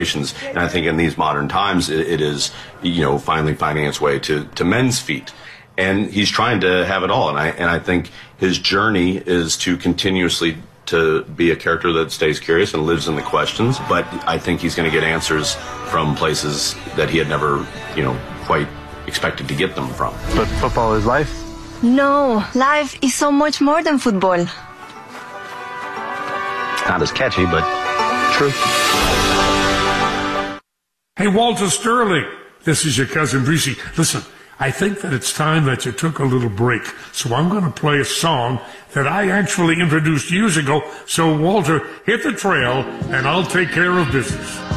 And I think in these modern times, it is, finally finding its way to men's feet. And he's trying to have it all. And I think his journey is to continuously to be a character that stays curious and lives in the questions. But I think he's going to get answers from places that he had never, quite expected to get them from. But football is life? No, life is so much more than football. Not as catchy, but true. Hey, Walter Sterling, this is your cousin Breezy. Listen, I think that it's time that you took a little break. So I'm going to play a song that I actually introduced years ago. So, Walter, hit the trail, and I'll take care of business.